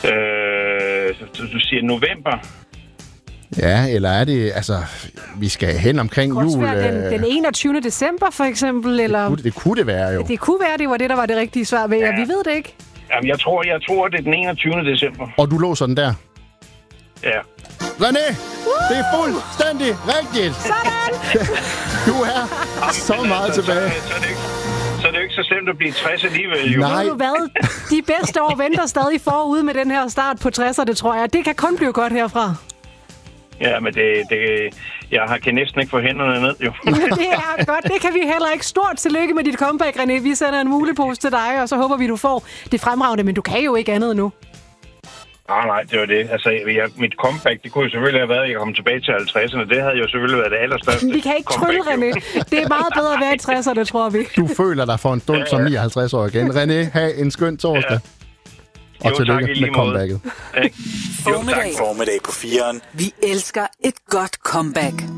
Du siger november. Ja, eller er det, altså, vi skal hen omkring jul? Det kunne være den 21. december, for eksempel, eller... Det kunne det være, jo. Det kunne være, det var det, der var det rigtige svar ved, vi ved det ikke. Jamen, jeg tror, det er den 21. december. Og du låser den der? Ja. René, det er fuldstændig rigtigt. Sådan! Du er så meget tilbage. Så er det jo ikke så slemt at blive 60 alligevel, jo. Nej. Ved du hvad? De bedste år venter stadig forude med den her start på 60'erne, tror jeg. Det kan kun blive godt herfra. Ja, men jeg kan næsten ikke få hænderne ned, jo. Det er godt. Det kan vi heller ikke. Stort tillykke med dit comeback, René. Vi sender en mulepose til dig, og så håber vi, du får det fremragende. Men du kan jo ikke andet nu. Nej, det var det. Altså, mit comeback, det kunne jo selvfølgelig have været, at jeg kom tilbage til 50'erne. Det havde jo selvfølgelig været det allerstørste. Vi kan ikke trylle, René. Det er meget bedre at være i 60'erne, tror vi. Du føler dig for en stund som 59 år igen. René, have en skøn torsdag. Ja. Og tillykke med comebacket. Formiddag på 4'eren. Vi elsker et godt comeback.